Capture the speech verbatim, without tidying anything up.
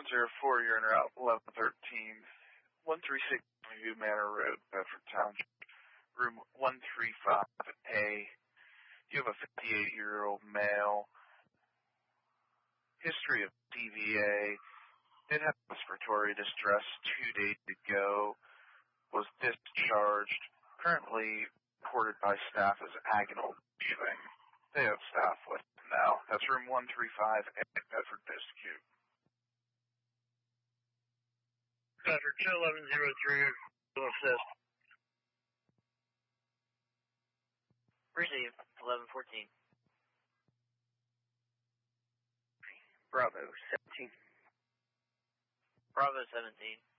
one zero four, you're en route eleven thirteen, one three six View Manor Road, Bedford Township, room one three five A. You have a fifty-eight-year-old male, history of D V A, did have respiratory distress two days ago, was discharged, currently reported by staff as agonal breathing. They have staff with them now. That's room one three five A, Bedford District. Bedford two eleven zero three, will assist. Receive, eleven fourteen. Bravo seventeen. Bravo seventeen.